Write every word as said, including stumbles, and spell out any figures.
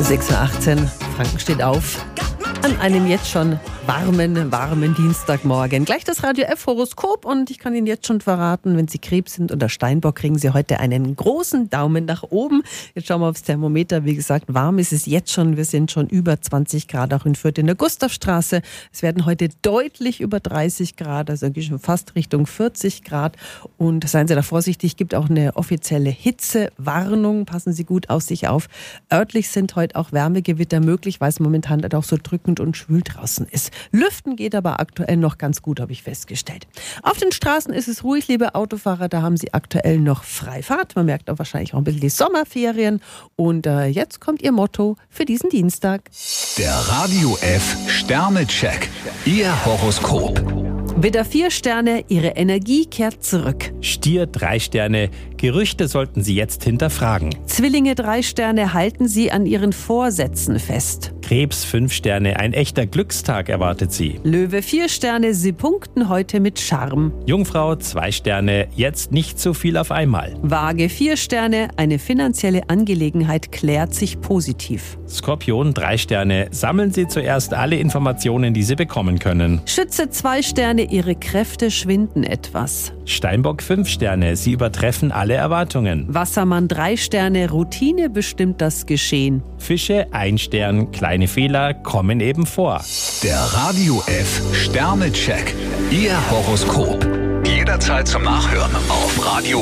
sechs Uhr achtzehn, Franken steht auf. An einem jetzt schon warmen, warmen Dienstagmorgen. Gleich das Radio F-Horoskop und ich kann Ihnen jetzt schon verraten, wenn Sie Krebs sind oder Steinbock, kriegen Sie heute einen großen Daumen nach oben. Jetzt schauen wir aufs Thermometer. Wie gesagt, warm ist es jetzt schon. Wir sind schon über zwanzig Grad, auch in Fürth in der Gustavstraße. Es werden heute deutlich über dreißig Grad, also schon fast Richtung vierzig Grad. Und seien Sie da vorsichtig, gibt auch eine offizielle Hitzewarnung. Passen Sie gut auf sich auf. Örtlich sind heute auch Wärmegewitter möglich, weil es momentan halt auch so drückend und schwül draußen ist. Lüften geht aber aktuell noch ganz gut, habe ich festgestellt. Auf den Straßen ist es ruhig, liebe Autofahrer, da haben Sie aktuell noch Freifahrt. Man merkt auch wahrscheinlich auch ein bisschen die Sommerferien. Und äh, jetzt kommt Ihr Motto für diesen Dienstag. Der Radio F Sternecheck. Ihr Horoskop. Widder vier Sterne, Ihre Energie kehrt zurück. Stier drei Sterne, Gerüchte sollten Sie jetzt hinterfragen. Zwillinge drei Sterne, halten Sie an Ihren Vorsätzen fest. Krebs fünf Sterne, ein echter Glückstag erwartet Sie. Löwe vier Sterne, Sie punkten heute mit Charme. Jungfrau zwei Sterne, jetzt nicht so viel auf einmal. Waage vier Sterne, eine finanzielle Angelegenheit klärt sich positiv. Skorpion drei Sterne, sammeln Sie zuerst alle Informationen, die Sie bekommen können. Schütze zwei Sterne, Ihre Kräfte schwinden etwas. Steinbock fünf Sterne, Sie übertreffen alle Erwartungen. Wassermann drei Sterne, Routine bestimmt das Geschehen. Fische ein Stern, kleine Fehler kommen eben vor. Der Radio F Sternecheck. Ihr Horoskop. Jederzeit zum Nachhören auf Radio